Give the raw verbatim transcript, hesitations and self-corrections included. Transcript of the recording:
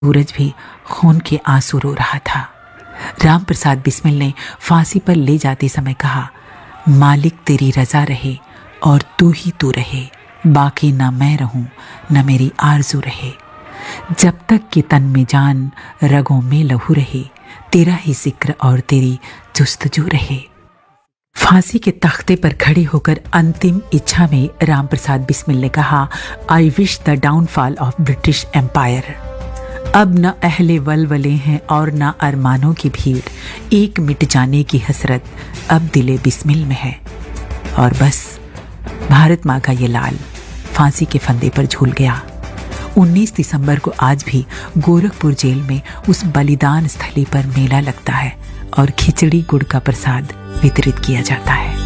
सूरज भी खून के आंसू रो रहा था। राम प्रसाद बिस्मिल ने फांसी पर ले जाते समय कहा, मालिक तेरी रजा रहे और तू ही तू रहे, बाकी ना मैं रहूं न मेरी आरजू रहे। जब तक कि तन में जान रगों में लहू रहे, तेरा ही जिक्र और तेरी जुस्तजू रहे। फांसी के तख्ते पर खड़े होकर अंतिम इच्छा में राम प्रसाद बिस्मिल ने कहा, I wish the downfall of British empire. अब न अहले वलवले हैं और न अरमानों की भीड़, एक मिट जाने की हसरत अब दिले बिस्मिल में है। और बस भारत माँ का ये लाल फांसी के फंदे पर झूल गया। उन्नीस दिसंबर को आज भी गोरखपुर जेल में उस बलिदान स्थली पर मेला लगता है और खिचड़ी गुड़ का प्रसाद वितरित किया जाता है।